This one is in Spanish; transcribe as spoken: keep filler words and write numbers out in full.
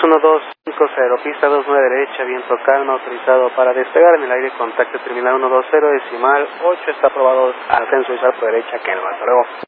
uno dos cinco cero, pista dos nueve derecha, viento calma, autorizado para despegar en el aire, contacto terminal uno dos cero, decimal ocho, está aprobado ascenso y salto derecha, que no, hasta luego.